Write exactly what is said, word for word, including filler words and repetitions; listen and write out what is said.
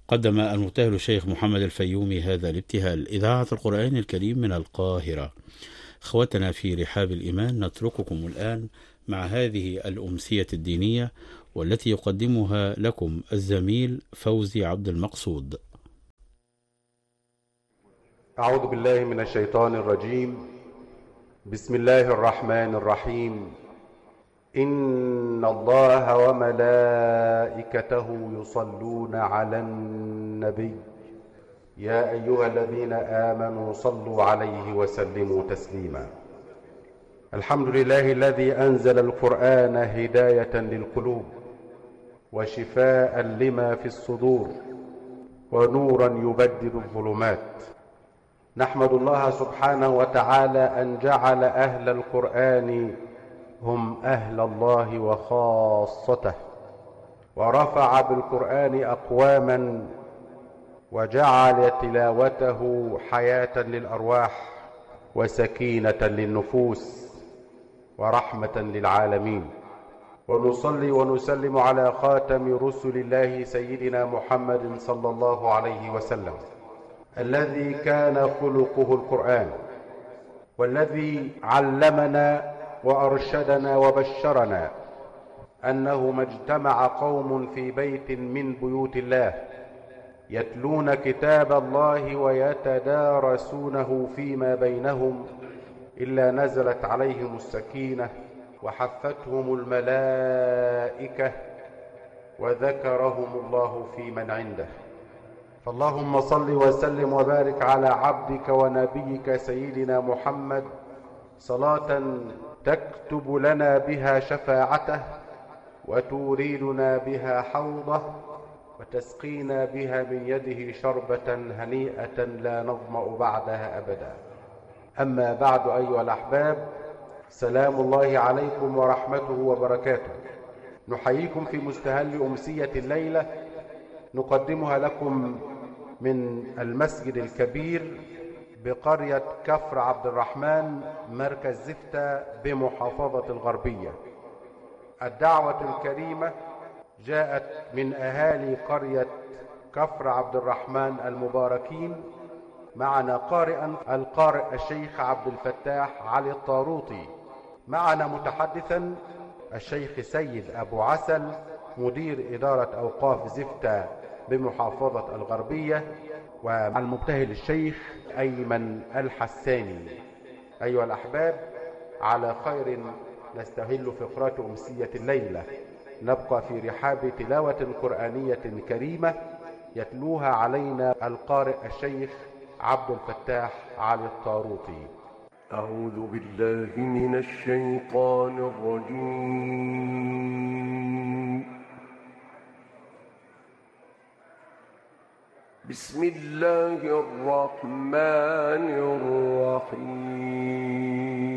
قدم المبتهل الشيخ محمد الفيومي هذا الابتهال. إذاعة القرآن الكريم من القاهرة. أخوتنا في رحاب الإيمان، نترككم الآن مع هذه الأمسية الدينية والتي يقدمها لكم الزميل فوزي عبد المقصود. أعوذ بالله من الشيطان الرجيم. بسم الله الرحمن الرحيم. إن الله وملائكته يصلون على النبي يا أيها الذين آمنوا صلوا عليه وسلموا تسليما. الحمد لله الذي أنزل القرآن هداية للقلوب وشفاء لما في الصدور ونورا يبدد الظلمات. نحمد الله سبحانه وتعالى أن جعل أهل القرآن هم أهل الله وخاصته، ورفع بالقرآن أقواما وجعل تلاوته حياة للأرواح وسكينة للنفوس ورحمة للعالمين. ونصلي ونسلم على خاتم رسل الله سيدنا محمد صلى الله عليه وسلم، الذي كان خلقه القرآن، والذي علمنا وأرشدنا وبشرنا أنه ما اجتمع قوم في بيت من بيوت الله يتلون كتاب الله ويتدارسونه فيما بينهم إلا نزلت عليهم السكينة وحفتهم الملائكة وذكرهم الله في من عنده. فاللهم صل وسلم وبارك على عبدك ونبيك سيدنا محمد صلاة تكتب لنا بها شفاعته وتوريدنا بها حوضه وتسقينا بها من يده شربة هنيئة لا نظمأ بعدها أبدا. أما بعد أيها الأحباب، سلام الله عليكم ورحمته وبركاته. نحييكم في مستهل أمسية الليلة نقدمها لكم من المسجد الكبير بقرية كفر عبد الرحمن مركز زفتة بمحافظة الغربية. الدعوة الكريمة جاءت من أهالي قرية كفر عبد الرحمن المباركين. معنا قارئا القارئ الشيخ عبد الفتاح علي الطاروطي، معنا متحدثا الشيخ سيد أبو عسل مدير إدارة أوقاف زفتة بمحافظة الغربية، والمبتهل الشيخ أيمن الحساني. أيها الأحباب، على خير نستهل فقرة أمسية الليلة. نبقى في رحاب تلاوة قرآنية كريمة يتلوها علينا القارئ الشيخ عبد الفتاح علي الطاروطي. أعوذ بالله من الشيطان الرجيم. بسم الله الرحمن الرحيم.